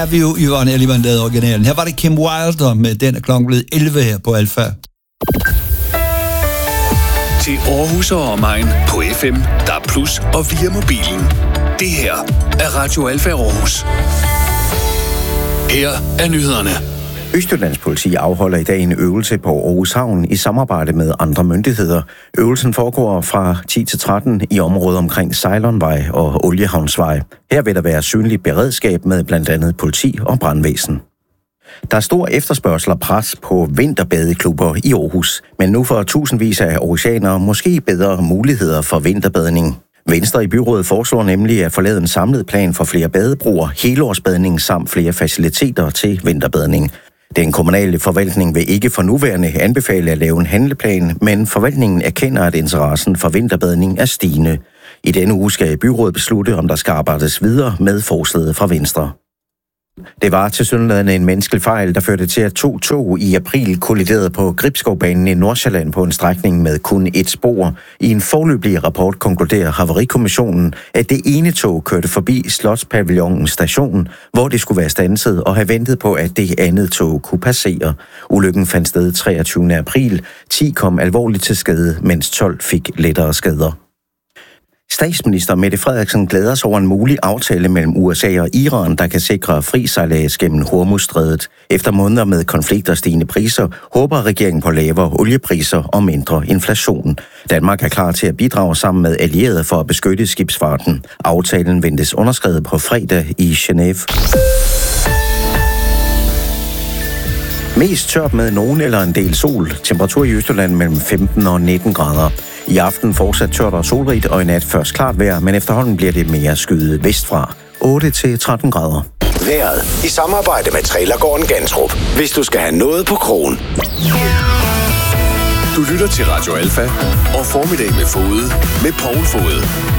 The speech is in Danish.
Her er vi jo Yvonne Ellemann lavede originalen. Her var det Kim Wilder med Den er klokken blevet 11 her på Alfa. Til Aarhus og omegn på FM, DAB+ og via mobilen. Det her er Radio Alfa Aarhus. Her er nyhederne. Østjyllands politi afholder i dag en øvelse på Aarhus Havn i samarbejde med andre myndigheder. Øvelsen foregår fra 10 til 13 i området omkring Ceylonvej og Oliehavnsvej. Her vil der være synligt beredskab med blandt andet politi og brandvæsen. Der er stor efterspørgsel og pres på vinterbadeklubber i Aarhus, men nu får tusindvis af aarhusianere måske bedre muligheder for vinterbadning. Venstre i byrådet foreslår nemlig at forlade en samlet plan for flere badebroer, helårsbadning samt flere faciliteter til vinterbadning. Den kommunale forvaltning vil ikke for nuværende anbefale at lave en handleplan, men forvaltningen erkender, at interessen for vinterbadning er stigende. I denne uge skal byrådet beslutte, om der skal arbejdes videre med forslaget fra Venstre. Det var tilsyneladende en menneskelig fejl, der førte til, at 2 tog i april kolliderede på Gribskovbanen i Nordsjælland på en strækning med kun et spor. I en foreløbig rapport konkluderer Havarikommissionen, at det ene tog kørte forbi Slotspavillonen station, hvor det skulle være standset og have ventet på, at det andet tog kunne passere. Ulykken fandt sted 23. april. 10 kom alvorligt til skade, mens 12 fik lettere skader. Statsminister Mette Frederiksen glæder sig over en mulig aftale mellem USA og Iran, der kan sikre fri sejlads gennem Hormuzstrædet. Efter måneder med konflikter og stigende priser, håber regeringen på lavere oliepriser og mindre inflation. Danmark er klar til at bidrage sammen med allierede for at beskytte skibsfarten. Aftalen ventes underskrevet på fredag i Genève. Mest tørt med nogen eller en del sol. Temperatur i Østjylland mellem 15 og 19 grader. I aften fortsat tørt og solrigt, og i nat først klart vejr, men efterhånden bliver det mere skyet vestfra. 8-13 grader. Vejret i samarbejde med Trailergården Gantrup. Hvis du skal have noget på krogen. Du lytter til Radio Alfa og Formiddag med Fode med Poul Fode.